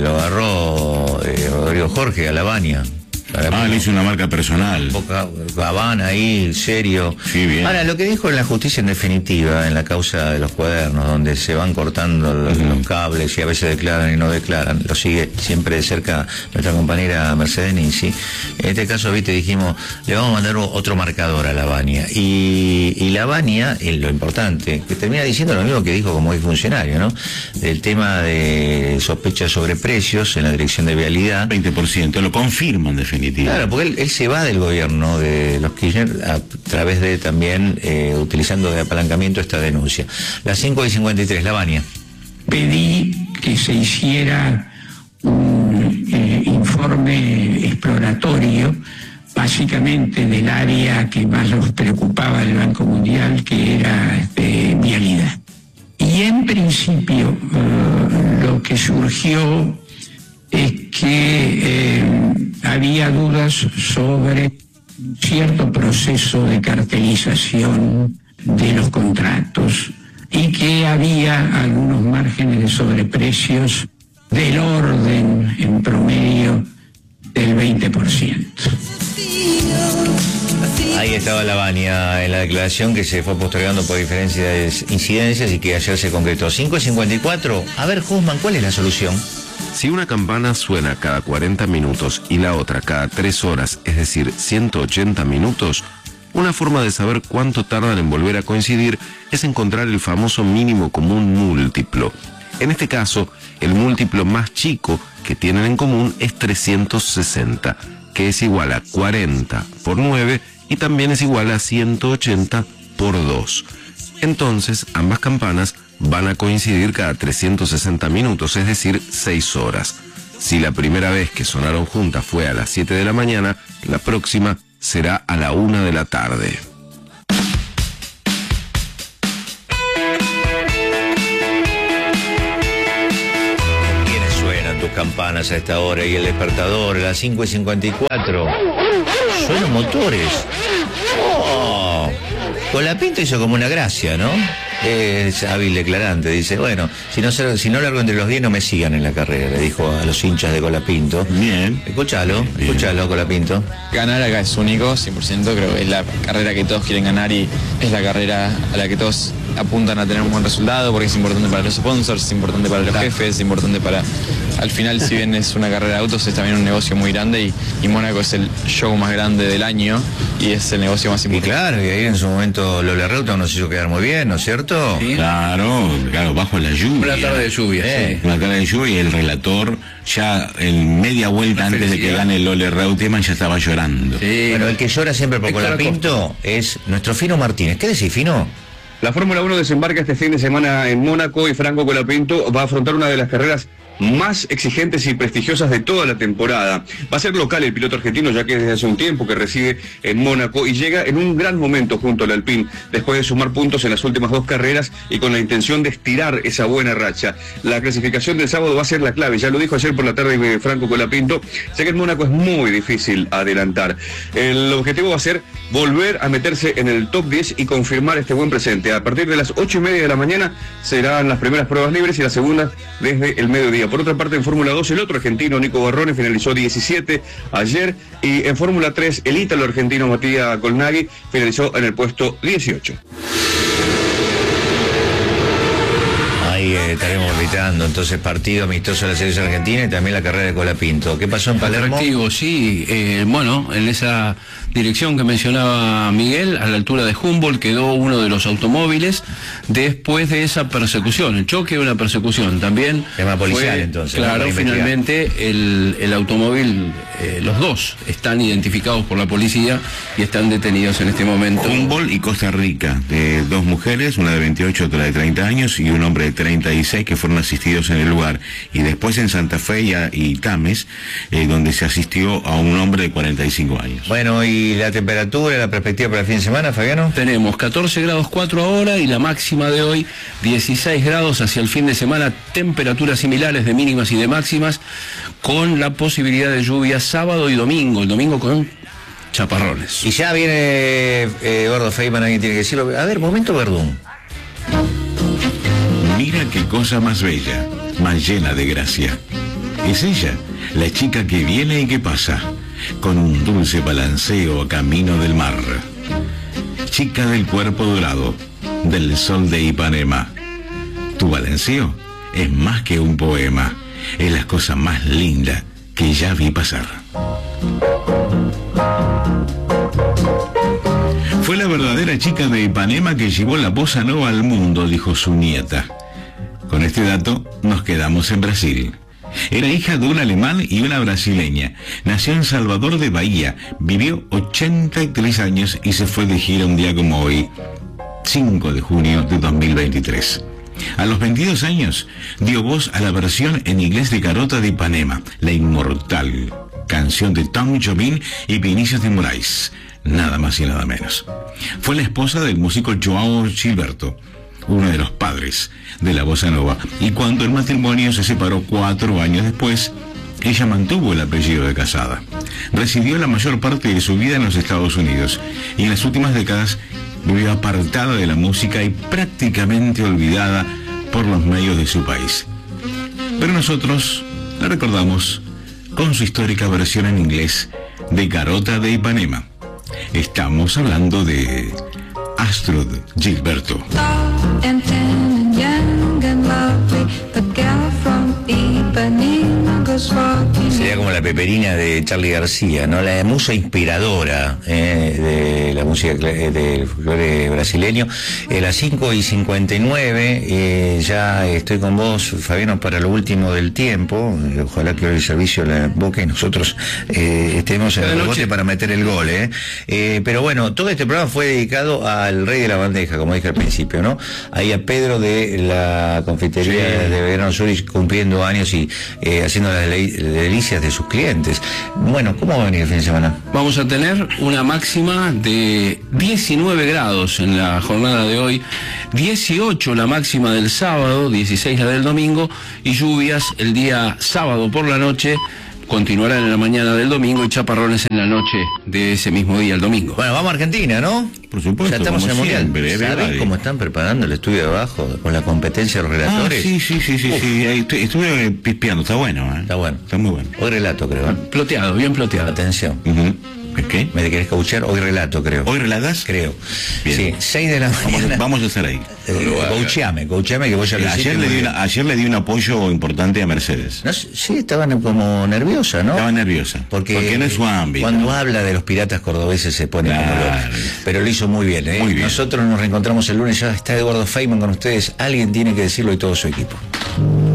lo agarró Rodrigo Jorge a Lavagna. Le hizo una marca personal. Habana ahí, serio. Sí, bien. Ahora, lo que dijo la justicia en definitiva, en la causa de los cuadernos, donde se van cortando los cables y a veces declaran y no declaran, lo sigue siempre de cerca nuestra compañera Mercedes Ninzi. En este caso, viste, dijimos, le vamos a mandar otro marcador a Lavagna. Y Lavagna, lo importante, que termina diciendo lo mismo que dijo como exfuncionario, ¿no? Del tema de sospecha sobre precios en la dirección de vialidad. 20%, lo confirman definitivamente. Claro, porque él se va del gobierno de los Kirchner a través de también utilizando de apalancamiento esta denuncia. Las 5:53, Lavagna. Pedí que se hiciera un informe exploratorio, básicamente del área que más nos preocupaba del Banco Mundial, que era vialidad. Y en principio lo que surgió es que había dudas sobre cierto proceso de cartelización de los contratos y que había algunos márgenes de sobreprecios del orden, en promedio, del 20%. Ahí estaba Lavagna en la declaración que se fue postergando por diferentes incidencias y que ayer se concretó. 5:54. A ver, Guzmán, ¿cuál es la solución? Si una campana suena cada 40 minutos y la otra cada 3 horas, es decir, 180 minutos, una forma de saber cuánto tardan en volver a coincidir es encontrar el famoso mínimo común múltiplo. En este caso, el múltiplo más chico que tienen en común es 360, que es igual a 40 por 9 y también es igual a 180 por 2. Entonces, ambas campanas van a coincidir cada 360 minutos, es decir, 6 horas. Si la primera vez que sonaron juntas fue a las 7 de la mañana, la próxima será a la 1 de la tarde. ¿Quiénes suenan tus campanas a esta hora? Y el despertador a las 5:54. Suenan motores. Oh, Colapinto hizo como una gracia, ¿no? Es hábil declarante, dice, bueno, si no largo entre los 10 no me sigan en la carrera, le dijo a los hinchas de Colapinto. Bien. Escúchalo, Colapinto. Ganar acá es único, 100%, creo que es la carrera que todos quieren ganar y es la carrera a la que todos apuntan a tener un buen resultado porque es importante para los sponsors, es importante para los jefes, es importante para... Al final, si bien es una carrera de autos, es también un negocio muy grande y Mónaco es el show más grande del año y es el negocio más importante. Y claro, y ahí en su momento Lola Reutemann nos hizo quedar muy bien, ¿no es cierto? ¿Sí? Claro, bajo la lluvia. Una tarde de lluvia, sí. Una tarde de lluvia y el relator ya en media vuelta antes de que gane Lola Reutemann ya estaba llorando. Sí. Bueno, el que llora siempre por Colapinto es nuestro Fino Martínez. ¿Qué decís, Fino? La Fórmula 1 desembarca este fin de semana en Mónaco y Franco Colapinto va a afrontar una de las carreras más exigentes y prestigiosas de toda la temporada. Va a ser local el piloto argentino, ya que desde hace un tiempo que reside en Mónaco y llega en un gran momento junto al Alpine, después de sumar puntos en las últimas 2 carreras y con la intención de estirar esa buena racha. La clasificación del sábado va a ser la clave, ya lo dijo ayer por la tarde Franco Colapinto, ya que en Mónaco es muy difícil adelantar. El objetivo va a ser volver a meterse en el top 10 y confirmar este buen presente. A partir de las 8:30 de la mañana serán las primeras pruebas libres y las segundas desde el mediodía. Por otra parte, en Fórmula 2, el otro argentino, Nico Barrone, finalizó 17 ayer. Y en Fórmula 3, el ítalo argentino Matías Colnaghi finalizó en el puesto 18. Ahí estaremos gritando, entonces, partido amistoso de la selección argentina y también la carrera de Colapinto. ¿Qué pasó en Palermo? Atractivo, sí. Bueno, en esa dirección que mencionaba Miguel, a la altura de Humboldt, quedó uno de los automóviles después de esa persecución. El choque de una persecución también. Tema policial, entonces. Claro, finalmente el automóvil, los dos están identificados por la policía y están detenidos en este momento. Humboldt y Costa Rica, de 2 mujeres, una de 28, otra de 30 años y un hombre de 36 que fueron asistidos en el lugar. Y después en Santa Fe y Tames, donde se asistió a un hombre de 45 años. Bueno, ¿y la temperatura, la perspectiva para el fin de semana, Fabiano? Tenemos 14 grados 4 ahora y la máxima de hoy 16 grados hacia el fin de semana, temperaturas similares de mínimas y de máximas, con la posibilidad de lluvia sábado y domingo, el domingo con chaparrones. Y ya viene Gordo Feynman, alguien tiene que decirlo. A ver, momento Verdún. Mira qué cosa más bella, más llena de gracia. Es ella, la chica que viene y que pasa, con un dulce balanceo camino del mar. Chica del cuerpo dorado, del sol de Ipanema. Tu balanceo es más que un poema, es la cosa más linda que ya vi pasar. Fue la verdadera chica de Ipanema que llevó la bossa nova al mundo, dijo su nieta. Con este dato nos quedamos en Brasil. Era hija de un alemán y una brasileña. Nació en Salvador de Bahía, vivió 83 años y se fue de gira un día como hoy, 5 de junio de 2023. A los 22 años dio voz a la versión en inglés de Garota de Ipanema, la inmortal canción de Tom Jobim y Vinicius de Moraes, nada más y nada menos. Fue la esposa del músico João Gilberto, uno de los padres de la bossa nova, y cuando el matrimonio se separó 4 años después, ella mantuvo el apellido de casada. Residió la mayor parte de su vida en los Estados Unidos y en las últimas décadas vivió apartada de la música y prácticamente olvidada por los medios de su país. Pero nosotros la recordamos con su histórica versión en inglés de Garota de Ipanema. Estamos hablando de Astrud Gilberto. Sería como la peperina de Charly García, ¿no? La musa inspiradora de la música del folclore brasileño. Las 5:59, ya estoy con vos, Fabiano, para lo último del tiempo. Ojalá que hoy el servicio la boque y nosotros estemos en el rebote para meter el gol, pero bueno, todo este programa fue dedicado al rey de la bandeja, como dije al principio, ¿no? Ahí a Pedro de la confitería de Belgrano Sur, cumpliendo años y haciendo las delicias de sus clientes. Bueno, ¿cómo va a venir el fin de semana? Vamos a tener una máxima de 19 grados en la jornada de hoy, 18 la máxima del sábado, 16 la del domingo, y lluvias el día sábado por la noche. Continuarán en la mañana del domingo y chaparrones en la noche de ese mismo día, el domingo. Bueno, vamos a Argentina, ¿no? Por supuesto. Ya estamos en el Mundial. ¿Sabés cómo están preparando el estudio de abajo con la competencia de los relatores? Sí. Estuve pispeando, está bueno, Está bueno. Está muy bueno. Hoy relato, creo. Ploteado, bien ploteado. Atención. ¿Qué? ¿Me querés cauchar? Hoy relato, creo. ¿Hoy relatas? Creo. Bien. Sí, 6 de la mañana. Vamos a estar ahí. Caucheame que vos ya lo hiciste. Ayer le di un apoyo importante a Mercedes. No, sí, estaban como nerviosa, ¿no? Estaba nerviosa. Porque no es su ámbito. Cuando habla de los piratas cordobeses se pone como loco. Pero lo hizo muy bien, ¿eh? Muy bien. Nosotros nos reencontramos el lunes, ya está Eduardo Feynman con ustedes. Alguien tiene que decirlo y todo su equipo.